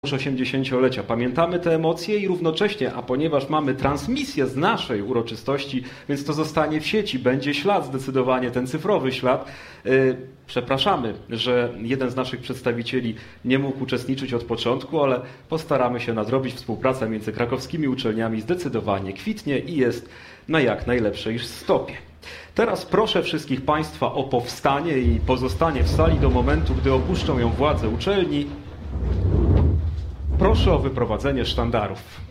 80-lecia. Pamiętamy te emocje i równocześnie, a ponieważ mamy transmisję z naszej uroczystości, więc to zostanie w sieci, będzie ślad zdecydowanie, ten cyfrowy ślad. Przepraszamy, że jeden z naszych przedstawicieli nie mógł uczestniczyć od początku, ale postaramy się nadrobić. Współpraca między krakowskimi uczelniami zdecydowanie kwitnie i jest na jak najlepszej stopie. Teraz proszę wszystkich Państwa o powstanie i pozostanie w sali do momentu, gdy opuszczą ją władze uczelni. Proszę o wyprowadzenie sztandarów.